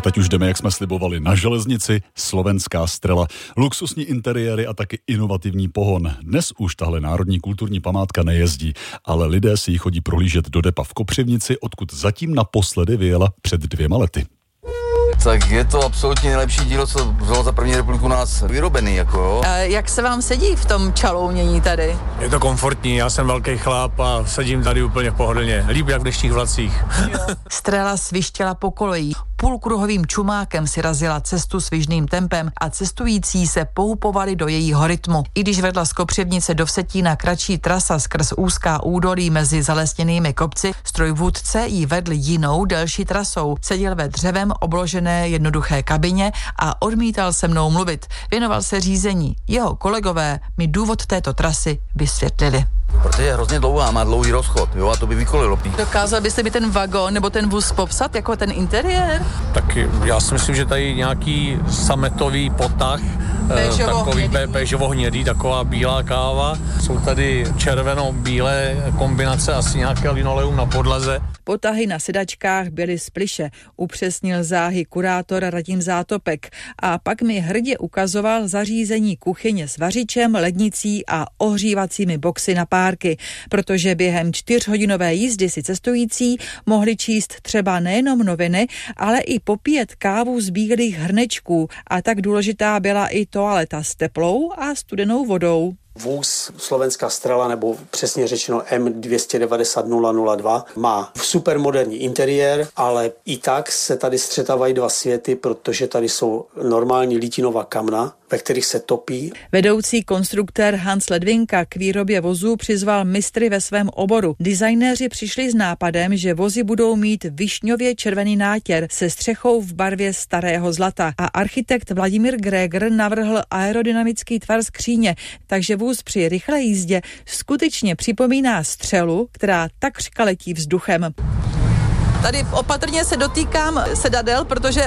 A teď už jdeme, jak jsme slibovali, na železnici, slovenská Strela. Luxusní interiéry a taky inovativní pohon. Dnes už tahle národní kulturní památka nejezdí, ale lidé si ji chodí prohlížet do depa v Kopřivnici, odkud zatím naposledy vyjela před 2 lety. Tak je to absolutně nejlepší dílo, co bylo za první republiku u nás vyrobený, jako jo. A jak se vám sedí v tom čalounění tady? Je to komfortní, já jsem velký chlap a sedím tady úplně pohodlně. Líp jak v dnešních vlacích. Strela svištěla po kolejích. Půlkruhovým čumákem si razila cestu svižným tempem a cestující se pohupovali do jejího rytmu. I když vedla z Kopřivnice do Vsetína kratší trasa skrz úzká údolí mezi zalesněnými kopci, strojvůdce jí vedl jinou delší trasou. Seděl ve dřevem obložené jednoduché kabině a odmítal se mnou mluvit. Věnoval se řízení. Jeho kolegové mi důvod této trasy vysvětlili. Protože je hrozně dlouhá, má dlouhý rozchod, jo, a to by vykolilo. Dokázal byste mi ten vagon nebo ten vůz popsat jako ten interiér? Tak já si myslím, že tady nějaký sametový potah, takový béžovo-hnědý, taková bílá káva. Jsou tady červeno-bílé kombinace, asi nějaké linoleum na podlaze. Potahy na sedačkách byly z plyše, upřesnil záhy kurátor Radim Zátopek a pak mi hrdě ukazoval zařízení kuchyně s vařičem, lednicí a ohřívacími boxy na párky, protože během 4hodinové jízdy si cestující mohli číst třeba nejenom noviny, ale i popíjet kávu z bílých hrnečků a tak důležitá byla i toaleta s teplou a studenou vodou. Vůz Slovenská Strela, nebo přesně řečeno M290-002, má supermoderní interiér, ale i tak se tady střetávají dva světy, protože tady jsou normální lítinová kamna, ve kterých se topí. Vedoucí konstruktér Hans Ledvinka k výrobě vozů přizval mistry ve svém oboru. Designéři přišli s nápadem, že vozy budou mít višňově červený nátěr se střechou v barvě starého zlata a architekt Vladimír Gregor navrhl aerodynamický tvar skříně, takže vůz při rychlé jízdě skutečně připomíná střelu, která takřka letí vzduchem. Tady opatrně se dotýkám sedadel, protože